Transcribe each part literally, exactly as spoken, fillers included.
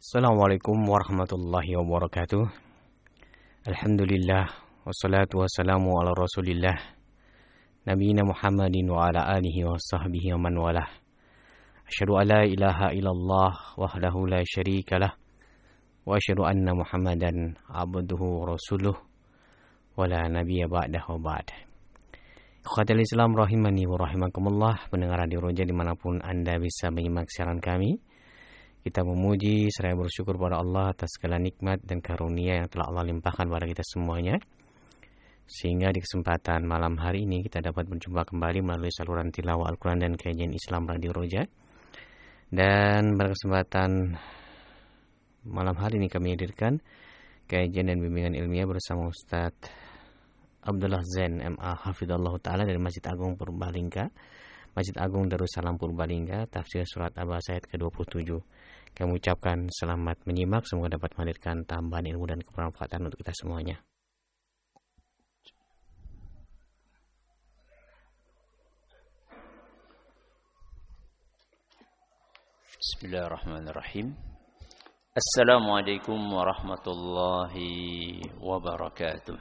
Assalamualaikum warahmatullahi wabarakatuh. Alhamdulillah wassalatu wassalamu ala Rasulillah nabiyina Muhammadin wa ala alihi wa sahbihi wa man walah. Asyhadu an la ilaha illallah wahdahu la syarikalah wa asyhadu anna Muhammadan abduhu wa rasuluh wa la nabiyya ba'dahu ba'd. Ikhwatal Islam rahimani wa rahimakumullah, pendengar Radio Roja dimanapun Anda bisa menyimak siaran kami. Kita memuji seraya bersyukur pada Allah atas segala nikmat dan karunia yang telah Allah limpahkan pada kita semuanya. Sehingga di kesempatan malam hari ini kita dapat berjumpa kembali melalui saluran tilawah Al-Quran dan kajian Islam Radio Roja. Dan pada kesempatan malam hari ini kami hadirkan kajian dan bimbingan ilmiah bersama Ustaz Abdullah Zain M A Hafidhullah Ta'ala dari Masjid Agung Purbalingga, Masjid Agung Darussalam Purbalingga, tafsir surat Abasa ayat ke dua puluh tujuh. Kami ucapkan selamat menyimak, semoga dapat menghadirkan tambahan ilmu dan kebermanfaatan untuk kita semuanya. Bismillahirrahmanirrahim. Assalamualaikum warahmatullahi wabarakatuh.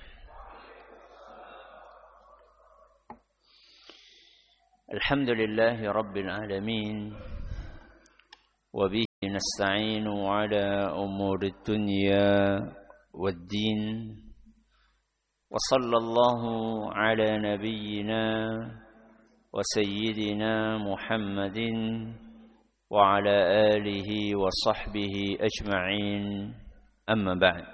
Alhamdulillahi rabbil alamin. Wa bihi nasta'inu ala umuri dunya waddin. Wa sallallahu ala nabiyyina wa sayyidina Muhammadin wa ala alihi wa sahbihi ajma'in. Amma ba'd.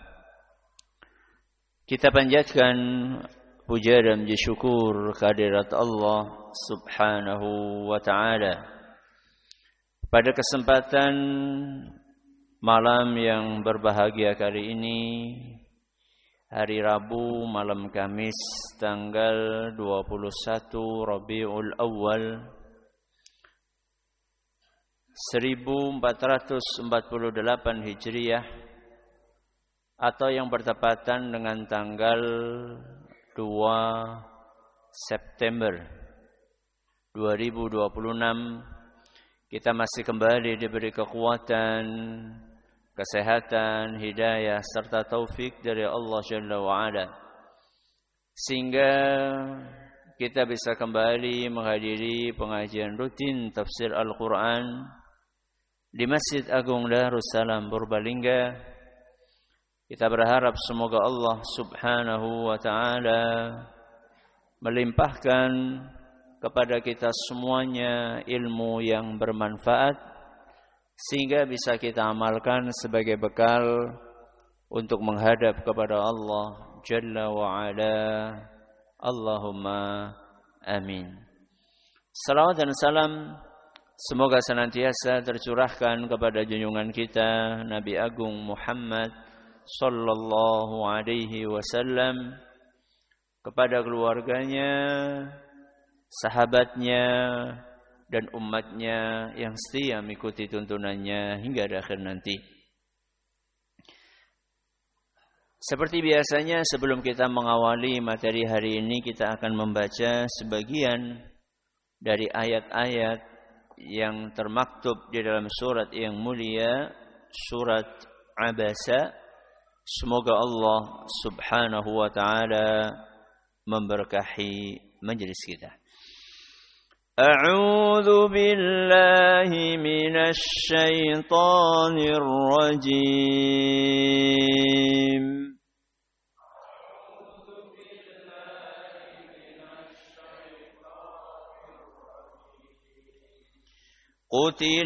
Kita panjatkan puja dan puji syukur kehadirat Allah Subhanahu wa ta'ala pada kesempatan malam yang berbahagia kali ini, hari Rabu malam Kamis tanggal dua puluh satu Rabiul Awal seribu empat ratus empat puluh delapan Hijriah, atau yang bertepatan dengan tanggal dua September dua ribu dua puluh enam. Kita masih kembali diberi kekuatan, kesehatan, hidayah serta taufik dari Allah Jalla wa'ala, sehingga kita bisa kembali menghadiri pengajian rutin tafsir Al-Quran di Masjid Agung Darussalam Purbalingga. Kita berharap semoga Allah Subhanahu wa ta'ala melimpahkan kepada kita semuanya ilmu yang bermanfaat, sehingga bisa kita amalkan sebagai bekal untuk menghadap kepada Allah Jalla wa'ala. Allahumma amin. Salawat dan salam semoga senantiasa tercurahkan kepada junjungan kita Nabi Agung Muhammad sallallahu alaihi wasallam, kepada keluarganya, sahabatnya, dan umatnya yang setia mengikuti tuntunannya hingga akhir nanti. Seperti biasanya, sebelum kita mengawali materi hari ini, kita akan membaca sebagian dari ayat-ayat yang termaktub di dalam surat yang mulia, surat Abasa. Semoga Allah Subhanahu wa ta'ala memberkahi majelis kita. A'udzu billahi minasy syaithanir rajim. Qutil